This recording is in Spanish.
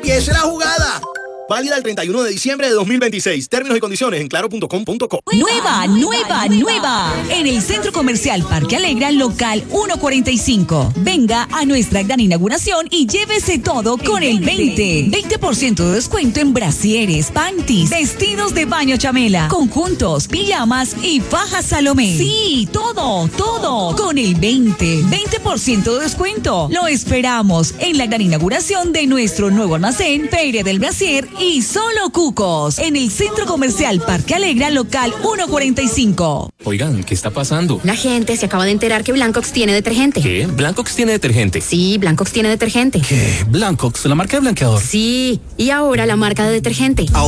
que esa es la jugada. Válida el 31 de diciembre de 2026. Términos y condiciones en claro.com.co. Nueva. En el Centro Comercial Parque Alegra, local 145. Venga a nuestra gran inauguración y llévese todo con el 20% de descuento en brasieres, panties, vestidos de baño Chamela, conjuntos, pijamas y fajas Salomé. Sí, todo con el 20% de descuento. Lo esperamos en la gran inauguración de nuestro nuevo almacén, Feria del Brasier y Solo Cucos, en el Centro Comercial Parque Alegra, local 145. Oigan, ¿qué está pasando? La gente se acaba de enterar que Blancox tiene detergente. ¿Qué? ¿Blancox tiene detergente? Sí, Blancox tiene detergente. ¿Qué? ¿Blancox? ¿La marca de blanqueador? Sí, y ahora la marca de detergente.